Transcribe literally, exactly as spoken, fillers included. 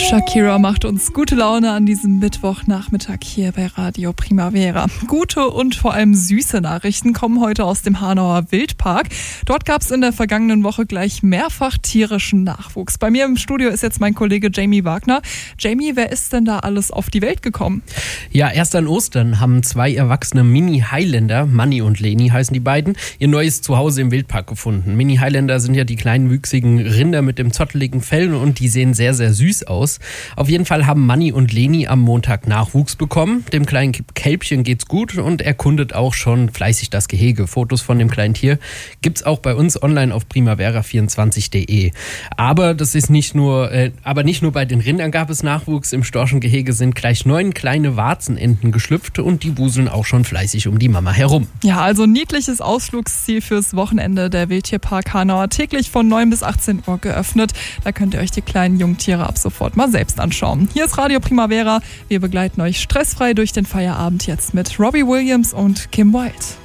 Shakira macht uns gute Laune an diesem Mittwochnachmittag hier bei Radio Primavera. Gute und vor allem süße Nachrichten kommen heute aus dem Hanauer Wildpark. Dort gab es in der vergangenen Woche gleich mehrfach tierischen Nachwuchs. Bei mir im Studio ist jetzt mein Kollege Jamie Wagner. Jamie, wer ist denn da alles auf die Welt gekommen? Ja, erst an Ostern haben zwei erwachsene Mini-Highlander, Manni und Leni heißen die beiden, ihr neues Zuhause im Wildpark gefunden. Mini-Highlander sind ja die kleinen wüchsigen Rinder mit dem zotteligen Fell und die sehen sehr, sehr süß aus. Auf jeden Fall haben Manni und Leni am Montag Nachwuchs bekommen. Dem kleinen Kälbchen geht's gut und erkundet auch schon fleißig das Gehege. Fotos von dem kleinen Tier gibt's auch bei uns online auf primavera vierundzwanzig punkt de. Aber das ist nicht nur, äh, aber nicht nur bei den Rindern gab es Nachwuchs. Im Storchengehege sind gleich neun kleine Warzenenten geschlüpft und die wuseln auch schon fleißig um die Mama herum. Ja, also niedliches Ausflugsziel fürs Wochenende. Der Wildtierpark Hanau täglich von neun bis achtzehn Uhr geöffnet. Da könnt ihr euch die kleinen Jungtiere ab sofort mal selbst anschauen. Hier ist Radio Primavera. Wir begleiten euch stressfrei durch den Feierabend jetzt mit Robbie Williams und Kim Wilde.